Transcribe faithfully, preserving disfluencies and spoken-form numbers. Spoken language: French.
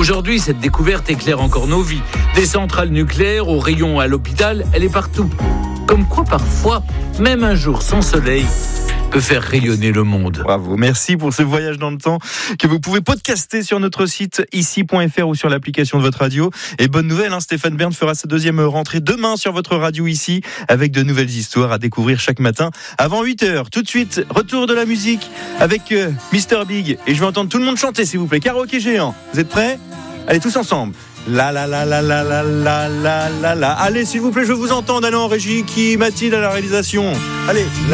Aujourd'hui, cette découverte éclaire encore nos vies. Des centrales nucléaires aux rayons à l'hôpital, elle est partout. Comme quoi, parfois, même un jour sans soleil peut faire rayonner le monde. Bravo, merci pour ce voyage dans le temps que vous pouvez podcaster sur notre site ici point f r ou sur l'application de votre radio. Et bonne nouvelle, hein, Stéphane Bern fera sa deuxième rentrée demain sur votre radio ici, avec de nouvelles histoires à découvrir chaque matin avant huit heures. Tout de suite, retour de la musique avec euh, mister Big. Et je veux entendre tout le monde chanter, s'il vous plaît. Karaoké géant. Vous êtes prêts ? Allez, tous ensemble. La la la la la la la la la la. Allez, s'il vous plaît, je veux vous entendre. Allez en régie, qui Mathilde à la réalisation. Allez. La